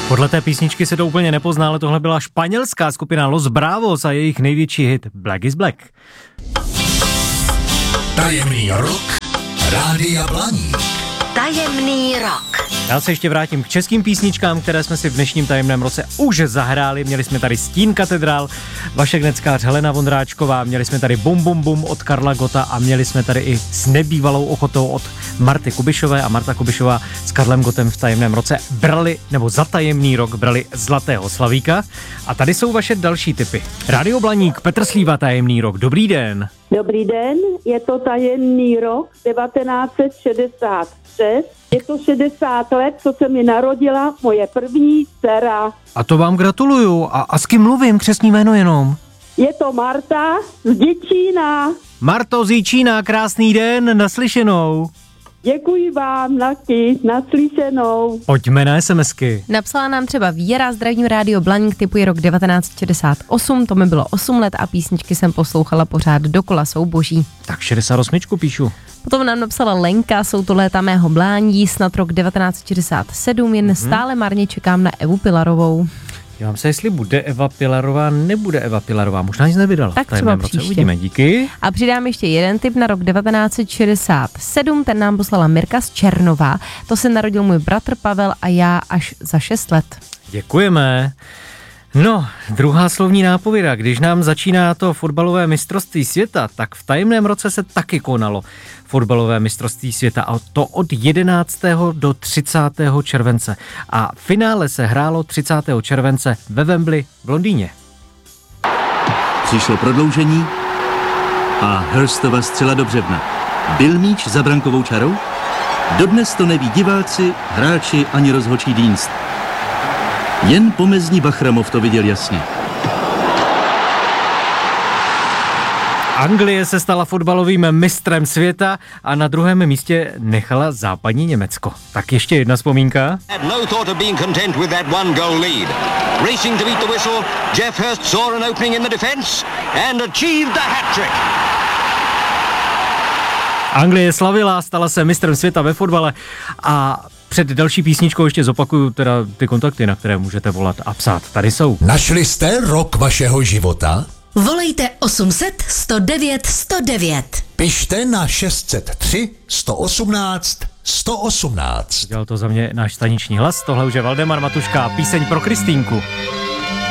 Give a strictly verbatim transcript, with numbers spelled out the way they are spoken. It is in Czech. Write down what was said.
Podle té písničky se to úplně nepozná, ale tohle byla španělská skupina Los Bravos a jejich největší hit Black is Black. Tajemný rok Rádia Blaník. Tajemný rok. Já se ještě vrátím k českým písničkám, které jsme si v dnešním tajemném roce už zahráli. Měli jsme tady Stín katedrál, Vašek Neckář, Helena Vondráčková, měli jsme tady Bum Bum Bum od Karla Gotta a měli jsme tady i S nebývalou ochotou od Marty Kubišové a Marta Kubišová s Karlem Gottem v tajemném roce brali, nebo za tajemný rok brali Zlatého slavíka. A tady jsou vaše další tipy. Rádio Blaník, Petr Slíva, tajemný rok. Dobrý den. Dobrý den, je to tajemný rok devatenáct set šedesát šest. Je to šedesát let, co se mi narodila moje první dcera. A to vám gratuluju. A, a s kým mluvím? Křestní jméno jenom. Je to Marta z Děčína. Marto z Děčína, krásný den, naslyšenou. Děkuji vám, taky, naslyšenou. Pojďme na SMSky. Napsala nám třeba Věra, zdravím Rádio Blaník, typuje rok devatenáct šedesát osm, to mi bylo osm let a písničky jsem poslouchala pořád dokola, jsou boží. Tak šedesát osm píšu. Potom nám napsala Lenka, jsou to léta mého mládí, snad rok devatenáct šedesát sedm, jen mm-hmm. stále marně čekám na Evu Pilarovou. Dívám se, jestli bude Eva Pilarová, nebude Eva Pilarová, možná nic nevydala. Tak třeba příště. Uvidíme, díky. A přidám ještě jeden tip na rok devatenáct šedesát sedm, ten nám poslala Mirka z Černova. To se narodil můj bratr Pavel a já až za šest let. Děkujeme. No, druhá slovní nápověda. Když nám začíná to fotbalové mistrovství světa, tak v tajemném roce se taky konalo fotbalové mistrovství světa, a to od jedenáctého do třicátého července. A finále se hrálo třicátého července ve Wembley v Londýně. Přišlo prodloužení a Hurstova střela do břevna. Byl míč za brankovou čarou? Dodnes to neví diváci, hráči ani rozhodčí dienst. Jen pomezní Bachramov to viděl jasně. Anglie se stala fotbalovým mistrem světa a na druhém místě nechala západní Německo. Tak ještě jedna vzpomínka. No thought of being content with that one goal lead. Racing to beat the whistle, Jeff Hurst saw an opening in the defense and achieved the hat-trick. Anglie slavila, stala se mistrem světa ve fotbale a před další písničkou ještě zopakuju teda ty kontakty, na které můžete volat a psát. Tady jsou. Našli jste rok vašeho života? Volejte osm set sto devět sto devět. Pište na šest set tři sto osmnáct sto osmnáct. Dělal to za mě náš staniční hlas, tohle už je Valdemar Matuška, píseň pro Kristýnku.